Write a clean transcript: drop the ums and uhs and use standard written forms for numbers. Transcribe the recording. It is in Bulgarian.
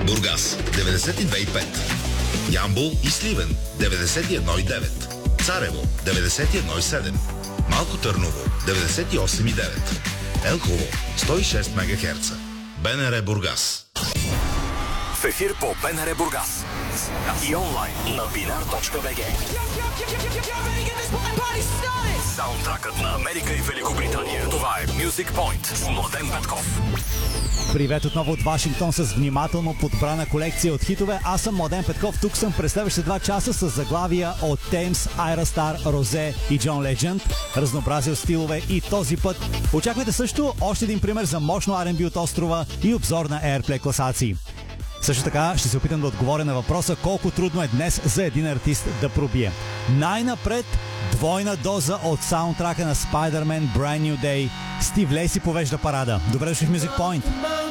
Бургас 92,5. Ямбол и Сливен 91,9. Царево 91,7. Малко Търново 98,9. Елхово 106 МГц. БНР Бургас. В ефир по БНР Бургас и онлайн на binar.bg. Саундтракът на Америка и Великобритания. Това е Music Point с Младен Петков. Привет отново от Вашингтон с внимателно подбрана колекция от хитове. Аз съм Младен Петков. Тук съм през следващите 2 часа с заглавия от Thames, Ira Star, Rosé и John Legend. Разнообразие от стилове и този път очаквайте също още един пример за мощно R&B от острова и обзор на Airplay класации. Също така ще се опитам да отговоря на въпроса колко трудно е днес за един артист да пробие. Най-напред двойна доза от саундтрака на Spider-Man Brand New Day. Стив Лейси повежда парада. Добре дошли в Music Point.